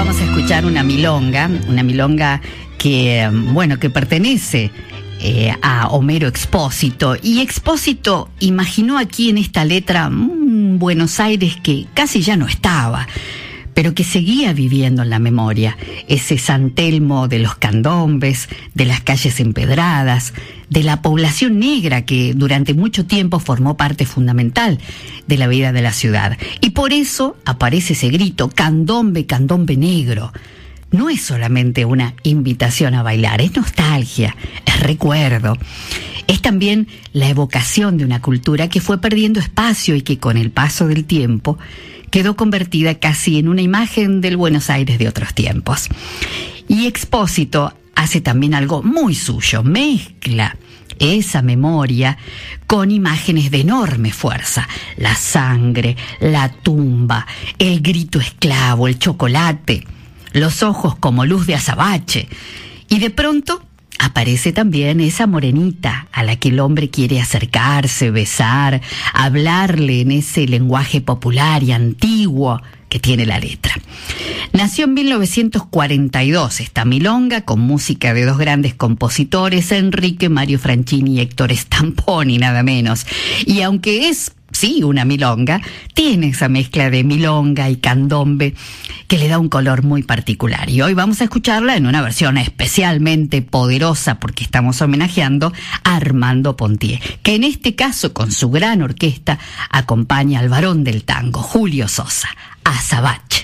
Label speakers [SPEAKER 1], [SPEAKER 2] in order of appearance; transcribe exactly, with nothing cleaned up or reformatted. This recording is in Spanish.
[SPEAKER 1] vamos a escuchar una milonga, una milonga que, bueno, que pertenece eh, a Homero Expósito. Y Expósito imaginó aquí en esta letra un Buenos Aires que casi ya no estaba, pero que seguía viviendo en la memoria. Ese San Telmo de los candombes, de las calles empedradas, de la población negra que durante mucho tiempo formó parte fundamental de la vida de la ciudad. Y por eso aparece ese grito, candombe, candombe negro. No es solamente una invitación a bailar, es nostalgia, es recuerdo. Es también la evocación de una cultura que fue perdiendo espacio y que con el paso del tiempo quedó convertida casi en una imagen del Buenos Aires de otros tiempos. Y Expósito hace también algo muy suyo, mezcla esa memoria con imágenes de enorme fuerza. La sangre, la tumba, el grito esclavo, el chocolate, los ojos como luz de azabache. Y de pronto aparece también esa morenita a la que el hombre quiere acercarse, besar, hablarle en ese lenguaje popular y antiguo que tiene la letra. Nació en mil novecientos cuarenta y dos esta milonga con música de dos grandes compositores, Enrique Mario Franchini y Héctor Stamponi, nada menos. Y aunque es sí, una milonga, tiene esa mezcla de milonga y candombe que le da un color muy particular. Y hoy vamos a escucharla en una versión especialmente poderosa porque estamos homenajeando a Armando Pontier, que en este caso con su gran orquesta acompaña al varón del tango, Julio Sosa, Azabache.